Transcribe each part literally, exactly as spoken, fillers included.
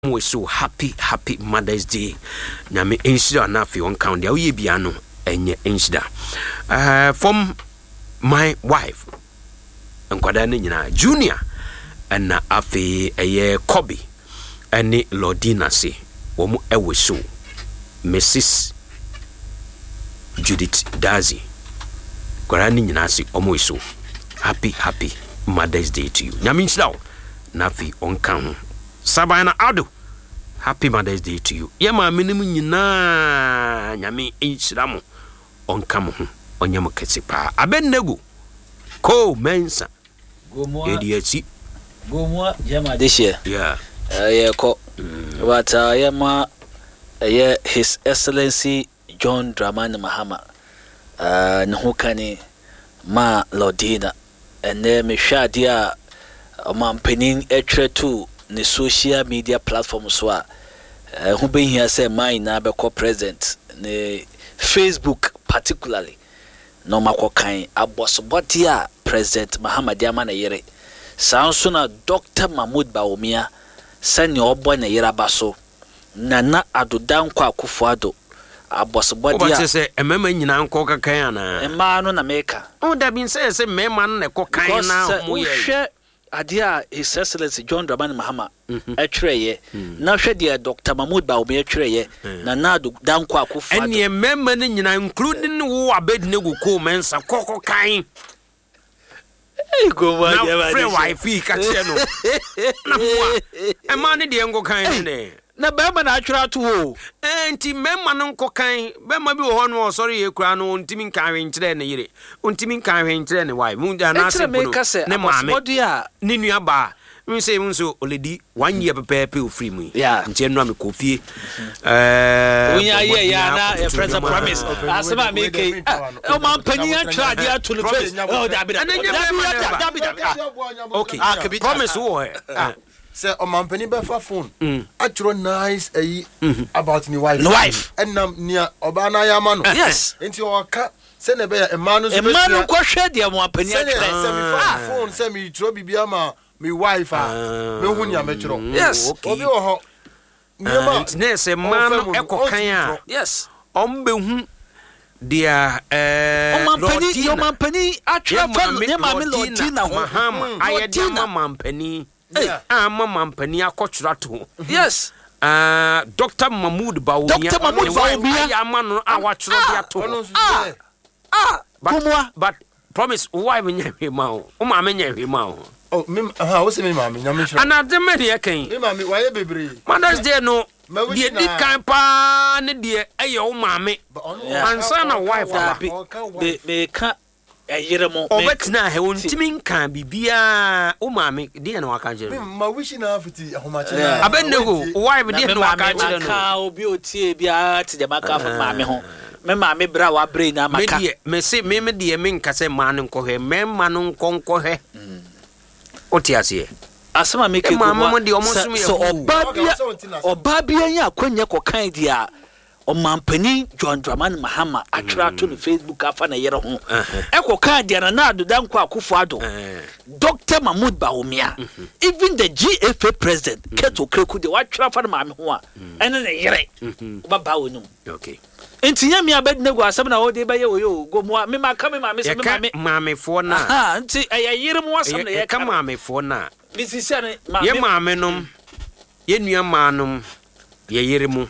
we're so happy, happy Mother's Day. Nyame enshida na fi on count dia oye bia no enye enshida. Uh from my wife. Nkwada ne nyina Junior na afi eye Kobe ene Lordina se wo mu ewe so Missus Judith Dazi. Kwada ne nyina se omo so happy happy Mother's Day to you. Nyame enshida na fi on count. Sabina Ado, happy Mother's Day to you. Yama minimum nyina nyame enhyiramu onkam ho onyam kese pa. Abennego ko mensa go mo ediati go mo yama this year. Yeah. Uh, yeah ko but uh, yama uh, yeah His Excellency John Dramani Mahama uh no kani ma Lordina ene me hwadia omanpenin etre to the social media platforms so uh, who been here say mine na be co present the Facebook particularly no mako kan abosobotia President Muhammad Yamana Yere Sansuna Doctor Mahmoud Bawumia sani obo na yera baso nana adodan kwa akufuado abosobotia o say emema nyina nko kakan ana emma no na meka o da bin say say mema no ko kan na mo ye adia His Excellency John Dramani Mahama atwereye na hwede Doctor Mahmoud Bawumia atwereye na na dan kwa akufuado ene emema no nyina including wo Abednego ko mensa kokko kan go ma na free wifi ka che no na mo e ma ne de ngo kan ne na ba ma na atwera to wo enti memma no nko kan be ma bi wo ho no sorry ye kura no ntimi nkan hwe nkyere ne yire ntimi nkan hwe nkyere ne wai mu da na se bu ne maame ne nua ba mi say mu so oledi one year pepe o free mu nti enu am kofie eh unya ye ya na e friends promise asema me ke o man pani atwa dia to the face oh da bi da bi da okay promise wo say o man pani be fa phone atro nice ayi about ni wife no wife enam nia oba na ya ma no yes enti o ka se ne be ya emanu so be emanu ko hwe dia mo pani atwa se mi fa phone se mi tro bibia ma me wife ah me hu nia me tro yes obi wo ho niema ne se man ekokan a yes ombe hu dia eh Lordina o man pani atwa fa ne ma me Lordina ho Mahama ayede man pani ah mama mpani akotwura to yes ah Doctor Mahmoud Bawumia Doctor Mahmoud Bawumia ya ma no awatwura dia to ah ah but, but promise why me nya hwe ma o o ma me nya hwe ma o oh me ha wo se me ma me nya me hwe ana de me de kan me ma me waye bebre Mother's Day no de di kan pa ne de eye o ma me ansa na wife ba me me ka ayiremo obetina he wontimi nkan bibia o maame de na waka jere ma wish na afiti ahomache Abennego wife de na waka jere no ka obi otie bia te de maka fa maame ho me maame bra wa brain na maka me de me se me me de me nka se ma no nko he me ma no nko nko he oti ase asema me ke go so obabia obabia ya kwanya kokan dia o mampani John Dramani Mahama atwera to no Facebook afa na yere ho eko kan dia na na adodan kwa akufuado Doctor Mahmoud Bawumia even the G F A president Keto Kreku de watwera fa na maame ho a ene na yere baba wonum okay enti nyame Abednego asem na wo de baye oyo go mo me maka me maame se me maame maame fo na ha enti aya yere mo asem na ye ka maame fo na bisisi ne maame ye maame nom ye nua maanum ye yere mu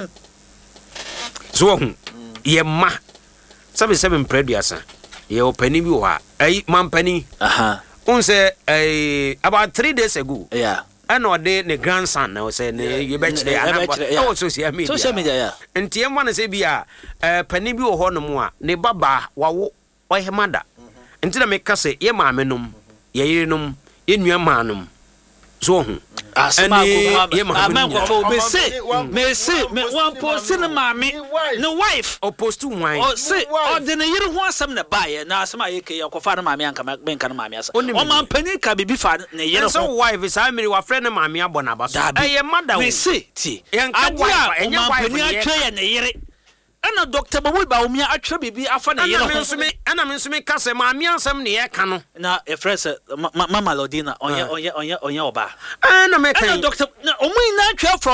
so hu ye ma sabe sabe mpreduasa ye opani bi wa ai mampani aha unse ai about three days ago yeah and ode ne grandson na say ne ye be chire anaba o social media social media yeah entie mo na say bia eh pani bi wo ho no mu a ne baba wawo ohemada enti na me ka say ye maamenom ye yerenom ye nua maanum so hu asma ko ma ma ko be say me say me one post in maame no wife opposed to wine o say o de ne yire ho asem na bae na asma ye ke yakofa na maame anka ben kan maame asa o man pani ka bibi fa ne yire ho so wife is how many wa friend maame abona ba so eh ye mother me say ti adia o man pani atwa ye ne yire ana Doctor Mamu ba umia atwe bibi afa na ye ana me nso me ana me nso me ka se maami ansam ne ye ka no na e fresh Mama Lodina onye onye onye onye oba ana me ana kan Doctor omu ina atwe from